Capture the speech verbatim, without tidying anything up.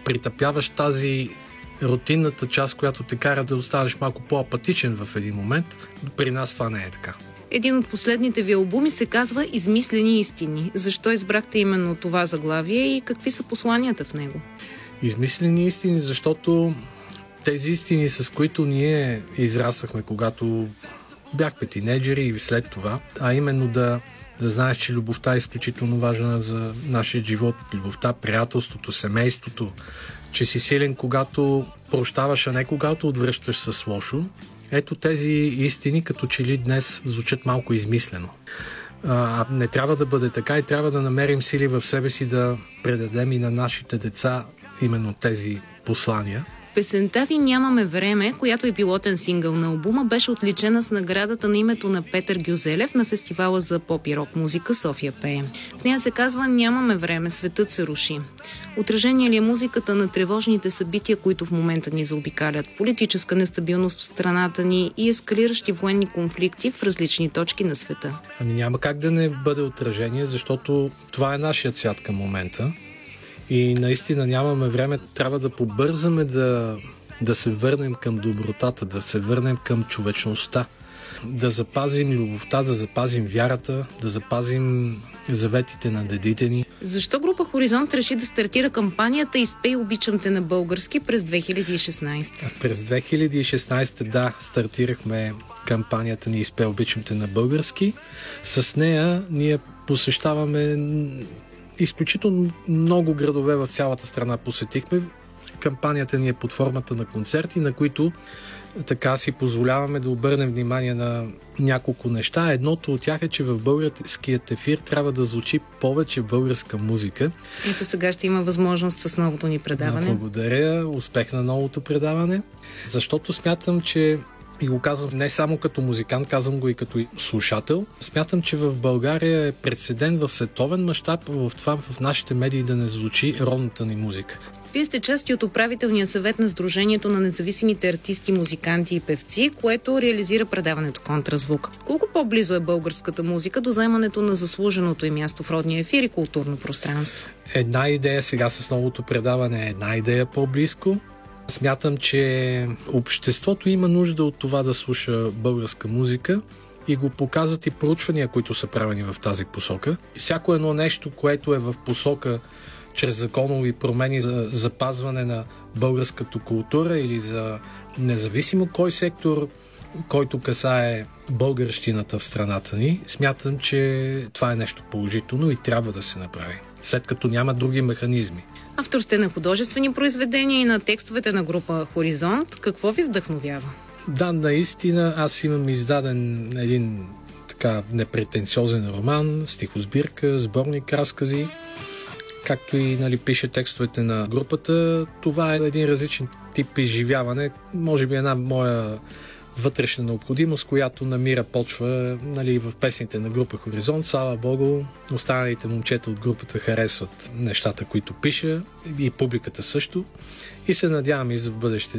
притъпяваш тази рутинната част, която те кара да останеш малко по-апатичен в един момент. При нас това не е така. Един от последните ви албуми се казва "Измислени истини". Защо избрахте именно това заглавие и какви са посланията в него? Измислени истини, защото тези истини, с които ние израснахме, когато бяхме тинейджери и след това, а именно да, да знаеш, че любовта е изключително важна за нашия живот, любовта, приятелството, семейството, че си силен, когато прощаваш, а не когато отвръщаш с лошо. Ето тези истини като че ли днес звучат малко измислено. А, не трябва да бъде така и трябва да намерим сили в себе си да предадем и на нашите деца именно тези послания. Песента ви "Нямаме време", която е пилотен сингъл на албума, беше отличена с наградата на името на Петър Гюзелев на фестивала за поп и рок музика "София пее". В нея се казва: "Нямаме време, светът се руши". Отражение ли е музиката на тревожните събития, които в момента ни заобикалят? Политическа нестабилност в страната ни и ескалиращи военни конфликти в различни точки на света. Ами няма как да не бъде отражение, защото това е нашият свят към момента. И наистина нямаме време, трябва да побързаме да, да се върнем към добротата, да се върнем към човечността, да запазим любовта, да запазим вярата, да запазим заветите на дедите ни. Защо група Хоризонт реши да стартира кампанията "Изпей, обичам те" на български през две хиляди и шестнадесета? През две хиляди и шестнадесета, да, стартирахме кампанията ни "Изпей, обичам те" на български. С нея ние посещаваме изключително много градове в цялата страна посетихме. Кампанията ни е под формата на концерти, на които така си позволяваме да обърнем внимание на няколко неща. Едното от тях е, че в българският ефир трябва да звучи повече българска музика. Ето сега ще има възможност с новото ни предаване. Да, благодаря. Успех на новото предаване. Защото смятам, че и го казвам не само като музикант, казвам го и като слушател. Смятам, че в България е прецедент в световен мащаб в това в нашите медии да не звучи родната ни музика. Вие сте части от управителния съвет на Сдружението на независимите артисти, музиканти и певци, което реализира предаването "Контразвук". Колко по-близо е българската музика до заемането на заслуженото й място в родния ефир и културно пространство? Една идея сега с новото предаване е една идея по-близко. Смятам, че обществото има нужда от това да слуша българска музика и го показват и проучвания, които са правени в тази посока. Всяко едно нещо, което е в посока чрез законови промени за запазване на българската култура или за независимо кой сектор, който касае българщината в страната ни, смятам, че това е нещо положително и трябва да се направи, след като няма други механизми. Автор сте на художествени произведения и на текстовете на група Хоризонт. Какво ви вдъхновява? Да, наистина аз имам издаден един така непретенциозен роман, стихосбирка, сборник разкази, както и нали, пише текстовете на групата. Това е един различен тип изживяване, може би една моя вътрешна необходимост, която намира почва нали, в песните на група Хоризонт. Слава Богу, останалите момчета от групата харесват нещата, които пиша и публиката също. И се надявам и за в бъдеще